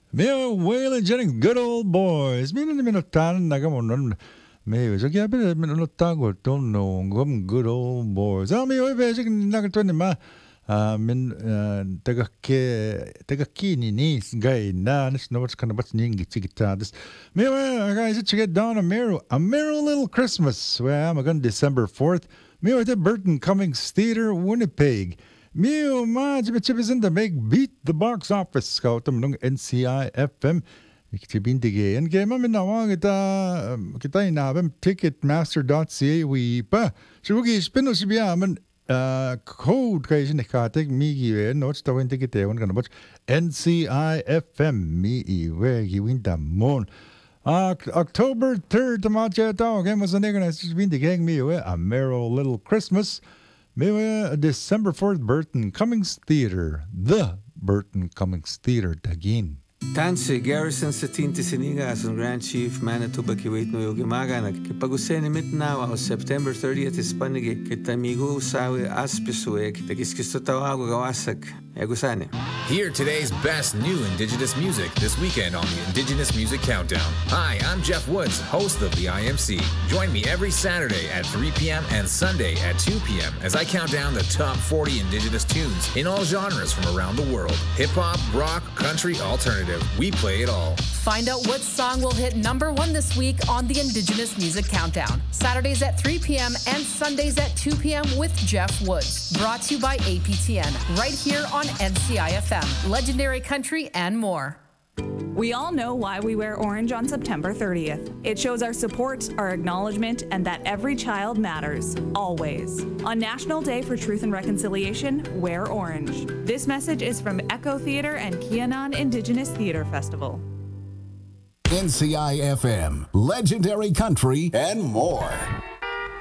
Meo Waylon Jennings, good old boys. Minun minutan nagamonon. Meo so kaya minutan don't know good old boys. Meo basic nagatun ma. Min taga ki ni guy na nis no what's kind of what's ningi chigita this. Meo guys it get down a merry little Christmas. Well I'm again December 4th. Meo at Burton Cummings Theater Winnipeg. Mio ma chibis in the make beat the box office scout nung NCI FM ikitibindige en game min nawang kita inabem ticketmaster.ca we pa shugi spino sibia man code kay sinikatik migi notes to win ticket on kana but NCI FM mi where you win the moon October 3rd tamacha ta game was a nigga chibindige mi a merry little Christmas. December 4th, Burton Cummings Theater. The Burton Cummings Theater, Dagin. Tansi Garrison sa Tinti Sinigas ang Grand Chief Manitoba Kiwait no Yogimaga nagkipag-usen mit na o September 30th is panigi kitamigo sawi aspisuwe kitakiskisto tawago gawasak egusane. Hear today's best new Indigenous music this weekend on the Indigenous Music Countdown. Hi, I'm Jeff Woods, host of the IMC. Join me every Saturday at 3 p.m. and Sunday at 2 p.m. as I count down the top 40 Indigenous tunes in all genres from around the world. Hip-hop, rock, country, alternative. We play it all. Find out what song will hit #1 this week on the Indigenous Music Countdown. Saturdays at 3 p.m. and Sundays at 2 p.m. with Jeff Woods. Brought to you by APTN, right here on NCIFM, Legendary Country and more. We all know why we wear orange on September 30th. It shows our support, our acknowledgement, and that every child matters, always. On National Day for Truth and Reconciliation, wear orange. This message is from Echo Theatre and Kianan Indigenous Theatre Festival. NCI FM, Legendary Country and more.